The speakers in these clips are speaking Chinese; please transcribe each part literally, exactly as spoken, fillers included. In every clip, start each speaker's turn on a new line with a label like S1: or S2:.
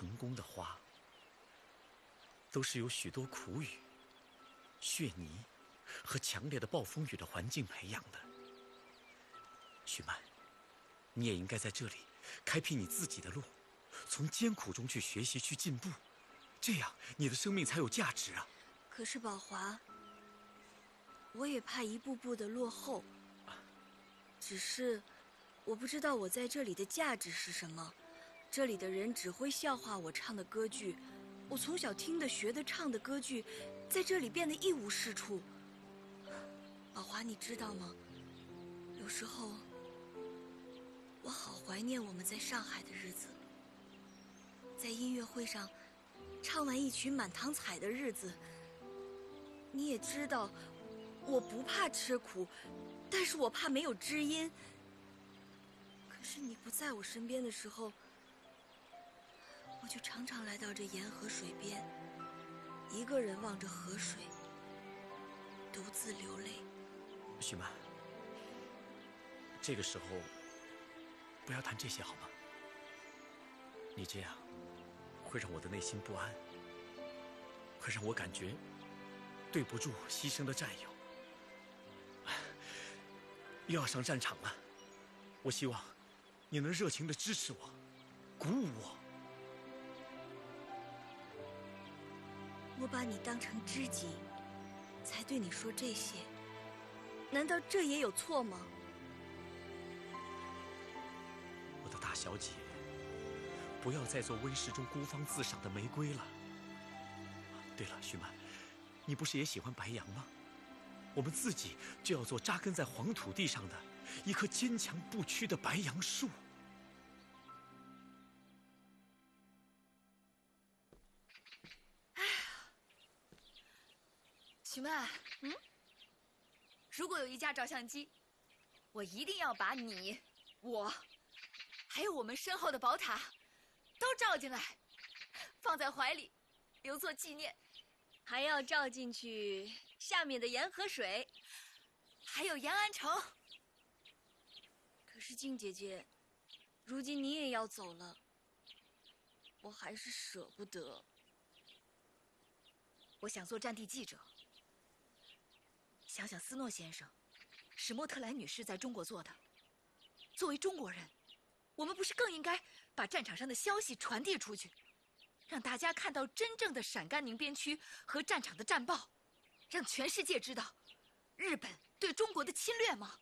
S1: 成功的花，都是由许多苦雨、血泥和强烈的暴风雨的环境培养的。许曼，你也应该在这里开辟你自己的路，从艰苦中去学习、去进步，这样你的生命才有价值啊！
S2: 可是宝华，我也怕一步步的落后。只是，我不知道我在这里的价值是什么。这里的人只会笑话我唱的歌剧，我从小听的、学的、唱的歌剧，在这里变得一无是处。宝华，你知道吗？有时候，我好怀念我们在上海的日子，在音乐会上唱完一曲《满堂彩》的日子。你也知道，我不怕吃苦，但是我怕没有知音。可是你不在我身边的时候，我就常常来到这沿河水边，一个人望着河水，独自流泪。
S1: 许曼，这个时候不要谈这些好吗？你这样会让我的内心不安，会让我感觉对不住牺牲的战友。又要上战场了，我希望你能热情地支持我，鼓舞我。
S2: 我把你当成知己，才对你说这些，难道这也有错吗？
S1: 我的大小姐，不要再做温室中孤芳自赏的玫瑰了。对了，许曼，你不是也喜欢白杨吗？我们自己就要做扎根在黄土地上的一棵坚强不屈的白杨树。
S3: 哎呀，许曼，嗯，如果有一架照相机，我一定要把你、我，还有我们身后的宝塔，都照进来，放在怀里，留作纪念。
S2: 还要照进去下面的沿河水，
S3: 还有延安城。
S2: 可是静姐姐，如今你也要走了，我还是舍不得。
S3: 我想做战地记者，想想斯诺先生、史莫特莱女士在中国做的。作为中国人，我们不是更应该把战场上的消息传递出去，让大家看到真正的陕甘宁边区和战场的战报，让全世界知道日本对中国的侵略吗？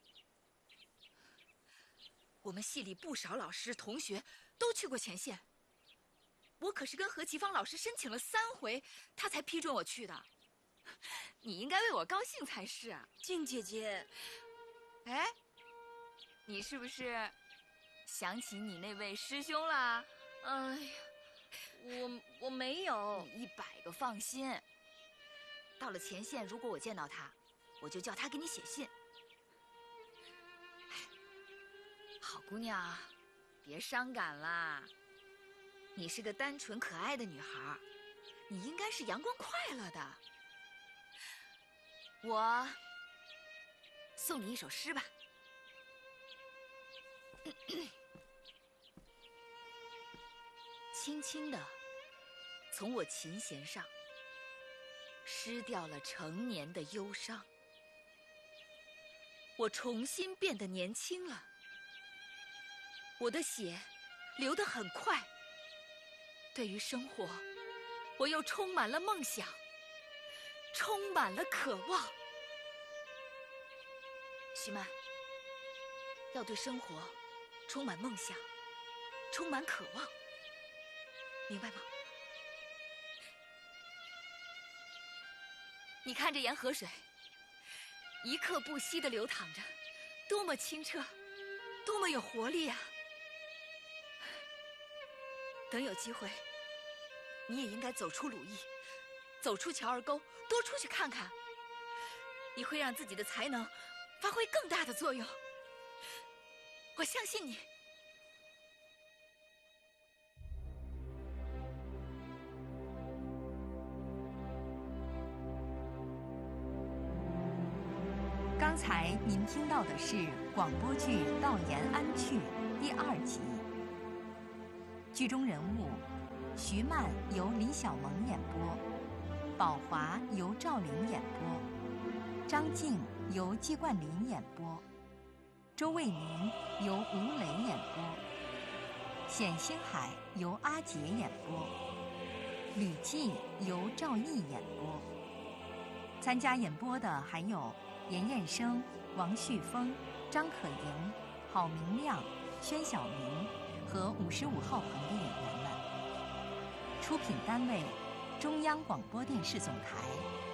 S3: 我们系里不少老师同学都去过前线，我可是跟何其芳老师申请了三回，他才批准我去的。你应该为我高兴才是啊。
S2: 静姐姐，
S3: 哎，你是不是想起你那位师兄啦？
S2: 哎呀，我我没有。
S3: 你一百个放心，到了前线，如果我见到他，我就叫他给你写信。哎，好姑娘，别伤感啦。你是个单纯可爱的女孩，你应该是阳光快乐的。我送你一首诗吧。轻轻地从我琴弦上失掉了成年的忧伤，我重新变得年轻了，我的血流得很快，对于生活我又充满了梦想，充满了渴望。许曼，要对生活充满梦想，充满渴望，明白吗？你看这沿河水一刻不息地流淌着，多么清澈，多么有活力啊！等有机会，你也应该走出鲁艺，走出乔儿沟，多出去看看，你会让自己的才能发挥更大的作用。我相信你。
S4: 刚才您听到的是广播剧《到延安去》第二集，剧中人物许徐曼由李小萌演播，宝华由赵玲演播，张静由季冠霖演播，周卫民由吴磊演播，冼星海由阿杰演播，吕季由赵毅演播。参加演播的还有严彦生、王旭峰、张可盈、郝明亮、宣晓明和五十五号棚的演员们。出品单位：中央广播电视总台。